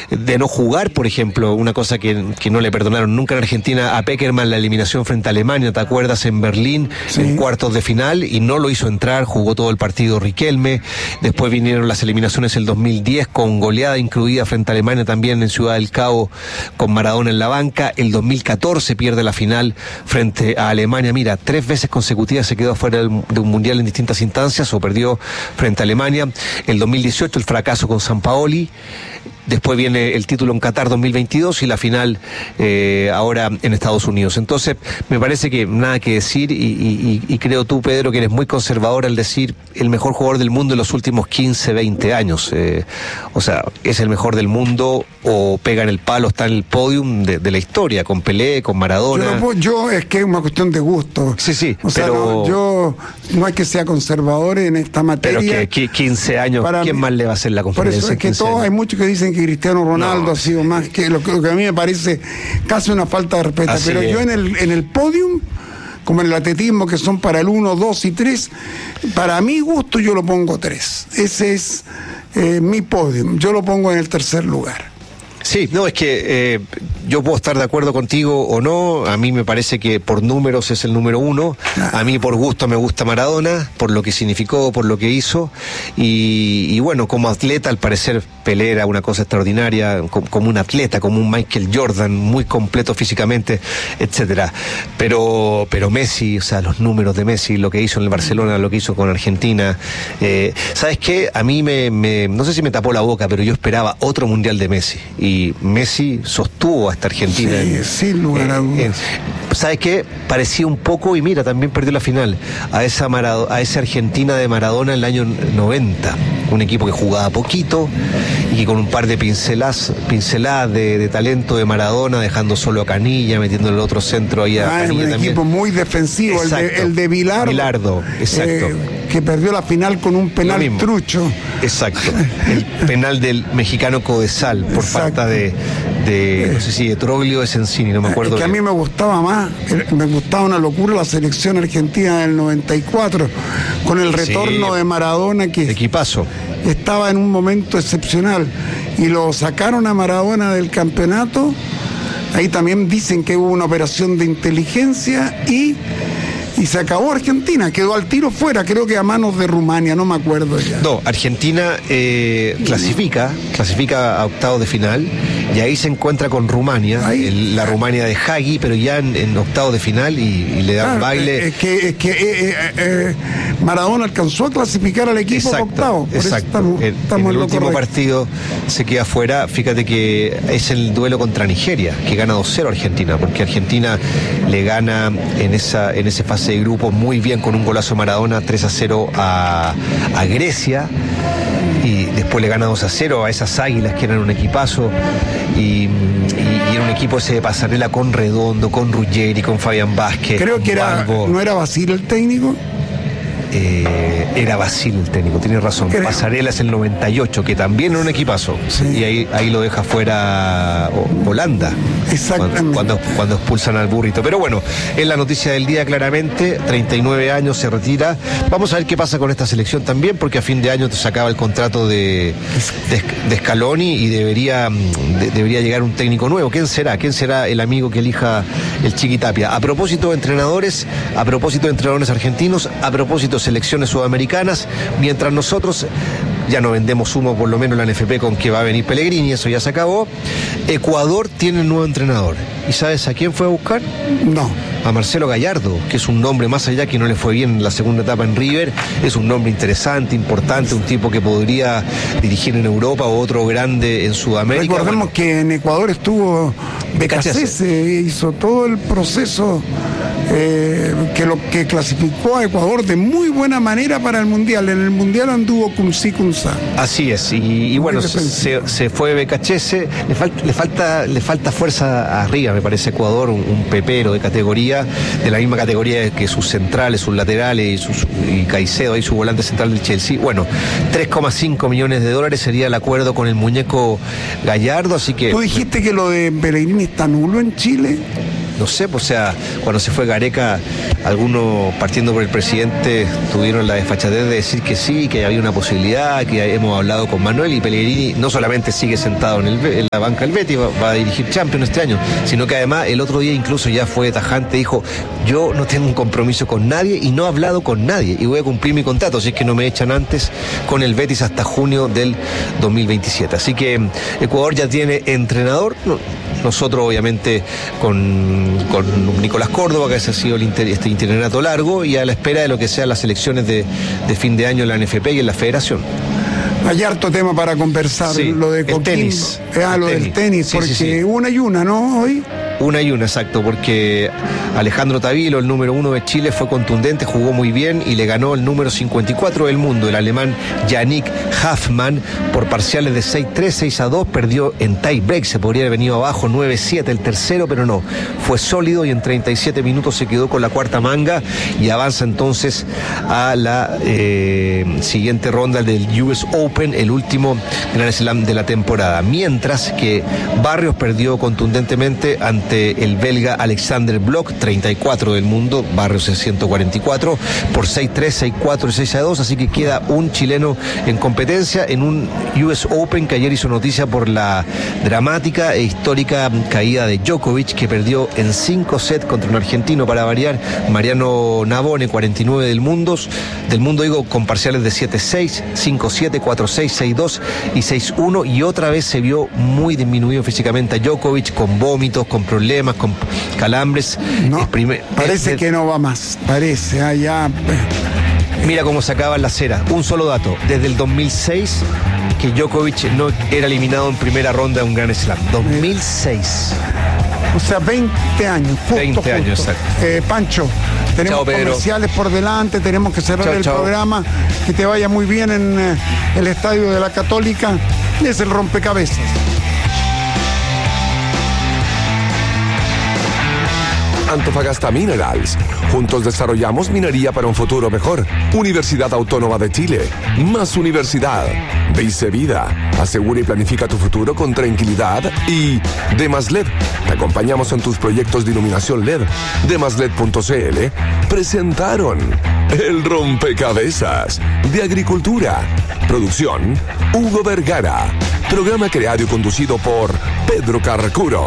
de no jugar, por ejemplo, una cosa que no le perdonaron nunca en Argentina a Pekerman, la eliminación frente a Alemania, ¿te acuerdas? En Berlín, sí, en cuartos de final, y no lo hizo entrar, jugó todo el partido Riquelme. Después vinieron las eliminaciones el 2010 con goleada incluida frente a Alemania también en Ciudad del Cabo con Maradona en la banca. El 2014 pierde la final frente a Alemania. Mira, 3 veces consecutivas se quedó fuera de un mundial en distintas instancias o perdió frente a Alemania. El 2018 el fracaso con Sampaoli. Después viene el título en Qatar 2022 y la final ahora en Estados Unidos. Entonces, me parece que nada que decir y creo tú, Pedro, que eres muy conservador al decir el mejor jugador del mundo en los últimos 15, 20 años. O sea, es el mejor del mundo o pega en el palo, está en el podium de la historia, con Pelé, con Maradona. Yo es que es una cuestión de gusto. Sí, o sea, yo no es que sea conservador en esta materia. Pero que 15 años, ¿quién más le va a hacer la competencia? Por eso es que todos, hay muchos que dicen que Cristiano Ronaldo ha sido más que lo que a mí me parece casi una falta de respeto. Así pero es. Yo en el podium, como en el atletismo, que son para el 1, 2 y 3, para mi gusto yo lo pongo 3. Ese es mi podium. Yo lo pongo en el tercer lugar. Sí, no, es que yo puedo estar de acuerdo contigo o no. A mí me parece que por números es el número 1. A mí por gusto me gusta Maradona, por lo que significó, por lo que hizo. Y bueno, como atleta, al parecer Pelé era una cosa extraordinaria, como un atleta, como un Michael Jordan, muy completo físicamente, etcétera. Pero Messi, o sea, los números de Messi, lo que hizo en el Barcelona, lo que hizo con Argentina. ¿Sabes qué? A mí no sé si me tapó la boca, pero yo esperaba otro mundial de Messi. Y Messi sostuvo hasta Argentina. Sí, sin lugar a dudas. ¿Sabes qué? Parecía un poco, y mira, también perdió la final, a esa Argentina de Maradona en el año 90. Un equipo que jugaba poquito y con un par de pinceladas de talento de Maradona, dejando solo a Canilla, metiendo el otro centro ahí a Canilla un también. Equipo muy defensivo, el de Bilardo, exacto. Que perdió la final con un penal trucho. Exacto. El penal del mexicano Codesal por falta de no sé si de Troglio o de Sensini, no me acuerdo. Que a mí me gustaba más, me gustaba una locura la selección argentina del 94, con el retorno de Maradona, que equipazo. Estaba en un momento excepcional y lo sacaron a Maradona del campeonato. Ahí también dicen que hubo una operación de inteligencia y se acabó Argentina, quedó al tiro fuera, creo que a manos de Rumania, no me acuerdo ya. No, Argentina clasifica a octavos de final y ahí se encuentra con Rumania, la Rumania de Hagi, pero ya en octavos de final y le da un baile. Es que Maradona alcanzó a clasificar al equipo a octavos. Exacto. En el último partido se queda fuera. Fíjate que es el duelo contra Nigeria, que gana 2-0 Argentina, porque Argentina le gana en ese fase de grupo muy bien con un golazo de Maradona 3-0 a Grecia, y después le gana 2-0 a esas Águilas que eran un equipazo y era un equipo ese de pasarela con Redondo, con Ruggeri, con Fabián Vázquez. Creo que ¿no era Basile el técnico? Era Basile el técnico, tienes razón. Pasarela es el 98, que también era un equipazo. Sí. Y ahí lo deja fuera Holanda. Exactamente. Cuando expulsan al burrito. Pero bueno, es la noticia del día claramente. 39 años, se retira. Vamos a ver qué pasa con esta selección también, porque a fin de año se acaba el contrato de Scaloni y debería llegar un técnico nuevo. ¿Quién será? ¿Quién será el amigo que elija el Chiqui Tapia? A propósito de entrenadores argentinos, a propósito de selecciones sudamericanas, mientras nosotros ya no vendemos humo, por lo menos la NFP, con que va a venir Pellegrini, eso ya se acabó. Ecuador tiene un nuevo entrenador. ¿Y sabes a quién fue a buscar? No. A Marcelo Gallardo, que es un nombre, más allá que no le fue bien en la segunda etapa en River, es un nombre interesante, importante, un tipo que podría dirigir en Europa o otro grande en Sudamérica. Recordemos que en Ecuador estuvo Becasese, hizo todo el proceso que clasificó a Ecuador de muy buena manera para el Mundial. En el Mundial anduvo cum sí, cum sa. Así es, y bueno, se fue Becasese, le falta fuerza arriba, me parece, Ecuador, un pepero de categoría, de la misma categoría que sus centrales, sus laterales y Caicedo, ahí su volante central del Chelsea. Bueno, 3,5 millones de dólares sería el acuerdo con el muñeco Gallardo, así que... ¿Tú dijiste que lo de Pellegrini está nulo en Chile? no sé, pues, o sea, cuando se fue Gareca, algunos partiendo por el presidente tuvieron la desfachatez de decir que sí, que había una posibilidad, que hemos hablado con Manuel, y Pellegrini no solamente sigue sentado en la banca del Betis, va a dirigir Champions este año, sino que además el otro día incluso ya fue tajante, dijo: yo no tengo un compromiso con nadie y no he hablado con nadie y voy a cumplir mi contrato, si es que no me echan antes, con el Betis hasta junio del 2027. Así que Ecuador ya tiene entrenador. Nosotros obviamente con Nicolás Córdoba, que ese ha sido este interinato largo, y a la espera de lo que sean las elecciones de fin de año en la NFP y en la Federación. Hay harto tema para conversar, sí, lo de Coquimbo, tenis. Lo del tenis, sí, porque sí. Una y una, ¿no? Hoy. Una y una, exacto, porque Alejandro Tavilo, el número 1 de Chile, fue contundente, jugó muy bien y le ganó el número 54 del mundo, el alemán Yannick Hafmann, por parciales de 6-3, 6-2, perdió en tie break, se podría haber venido abajo 9-7 el tercero, pero no, fue sólido y en 37 minutos se quedó con la cuarta manga y avanza entonces a la siguiente ronda del US Open, el último Grand Slam de la temporada, mientras que Barrios perdió contundentemente ante el belga Alexander Bloch, 34 del mundo, Barrios es 144, por 6-3, 6-4 y 6-2, así que queda un chileno en competencia en un US Open que ayer hizo noticia por la dramática e histórica caída de Djokovic, que perdió en 5 sets contra un argentino, para variar, Mariano Navone, 49 del mundo digo, con parciales de 7-6, 5-7, 4-6, 6-2 y 6-1, y otra vez se vio muy disminuido físicamente a Djokovic, con vómitos, con problemas, con calambres. No, parece que no va más, parece, allá. Mira cómo se acaba la cera. Un solo dato, desde el 2006 que Djokovic no era eliminado en primera ronda de un Grand Slam. 2006. O sea, 20 años. 20 años, exacto. Pancho, tenemos comerciales por delante, tenemos que cerrar el programa. Que te vaya muy bien en el estadio de la Católica. Es el rompecabezas. Antofagasta Minerals. Juntos desarrollamos minería para un futuro mejor. Universidad Autónoma de Chile. Más universidad. Dice Vida. Asegura y planifica tu futuro con tranquilidad. Y Demas LED. Te acompañamos en tus proyectos de iluminación LED. Demasled.cl presentaron El Rompecabezas de Agricultura. Producción Hugo Vergara. Programa creado y conducido por Pedro Carcuro.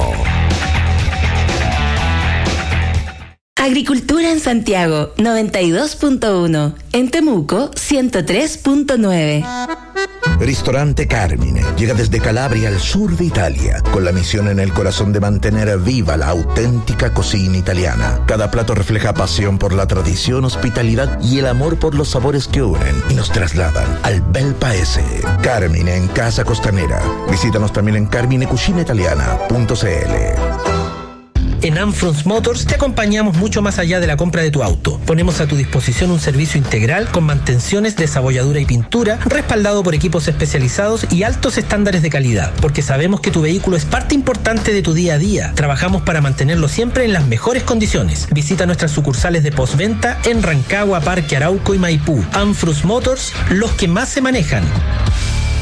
Agricultura en Santiago, 92.1. En Temuco, 103.9. Ristorante Carmine llega desde Calabria al sur de Italia, con la misión en el corazón de mantener viva la auténtica cocina italiana. Cada plato refleja pasión por la tradición, hospitalidad y el amor por los sabores que unen y nos trasladan al bel paese. Carmine en Casa Costanera. Visítanos también en carminecucinaitaliana.cl. En Anfrons Motors te acompañamos mucho más allá de la compra de tu auto. Ponemos a tu disposición un servicio integral con mantenciones, desabolladura y pintura, respaldado por equipos especializados y altos estándares de calidad, porque sabemos que tu vehículo es parte importante de tu día a día. Trabajamos para mantenerlo siempre en las mejores condiciones. Visita nuestras sucursales de postventa en Rancagua, Parque Arauco y Maipú. Anfrons Motors, los que más se manejan.